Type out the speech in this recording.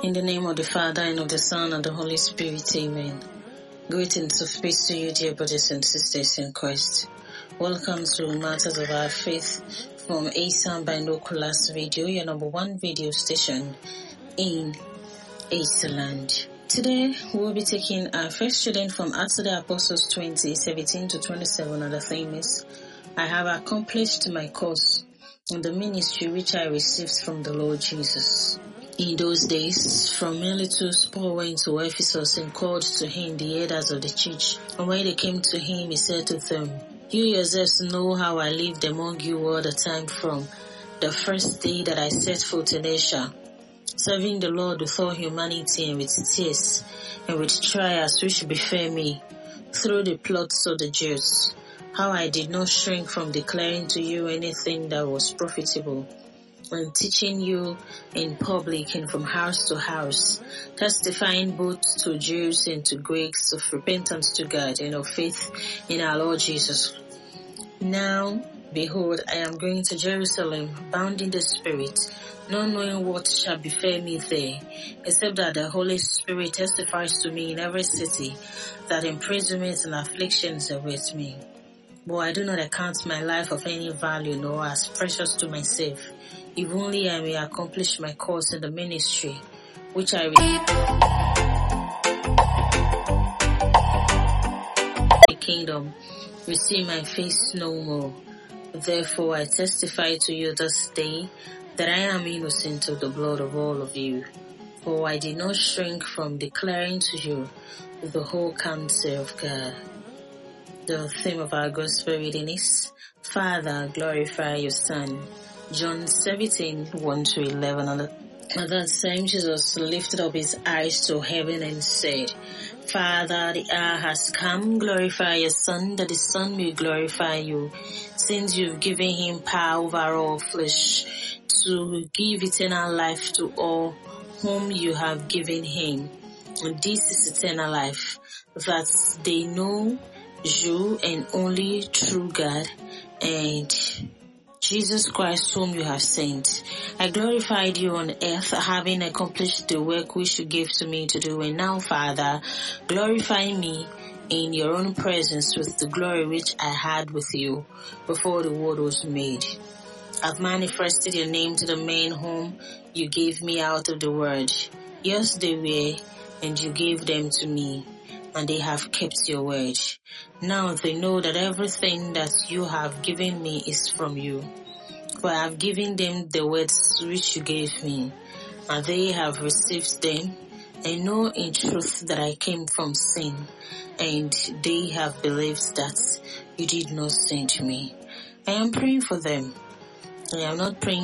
In the name of the Father, and of the Son, and the Holy Spirit, amen. Greetings of peace to you, dear brothers and sisters in Christ. Welcome to Matters of Our Faith from ASAM Binoculars Radio, your number one radio station in Asaland. Today, we'll be taking our first student from Acts of the Apostles 20:17 to 27, and the theme is, I have accomplished my course in the ministry which I received from the Lord Jesus. In those days, from Miletus, Paul went to Ephesus and called to him the elders of the church. And when they came to him, he said to them, You yourselves know how I lived among you all the time from the first day that I set foot in Asia, serving the Lord with all humanity and with tears and with trials which befell me through the plots of the Jews, how I did not shrink from declaring to you anything that was profitable, and teaching you in public and from house to house, testifying both to Jews and to Greeks of repentance to God and of faith in our Lord Jesus. Now, behold, I am going to Jerusalem, bound in the Spirit, not knowing what shall befall me there, except that the Holy Spirit testifies to me in every city that imprisonments and afflictions are with me. But I do not account my life of any value nor as precious to myself, if only I may accomplish my course in the ministry, which I the kingdom, will see my face no more. Therefore I testify to you this day that I am innocent of the blood of all of you. For I did not shrink from declaring to you the whole counsel of God. The theme of our gospel reading is, Father, glorify your Son. John 17:1-11. At that time, Jesus lifted up his eyes to heaven and said, Father, the hour has come, glorify your Son, that the Son may glorify you, since you've given him power over all flesh, to give eternal life to all whom you have given him. And this is eternal life, that they know you and only true God and Jesus Christ whom you have sent. I glorified you on earth, having accomplished the work which you gave to me to do. And now, Father, glorify me in your own presence with the glory which I had with you before the world was made. I've manifested your name to the men whom you gave me out of the world. Yes, they were, and you gave them to me, and they have kept your word. Now they know that everything that you have given me is from you. For I have given them the words which you gave me, and they have received them, and know in truth that I came from sin, and they have believed that you did not send me. I am praying for them. I am not praying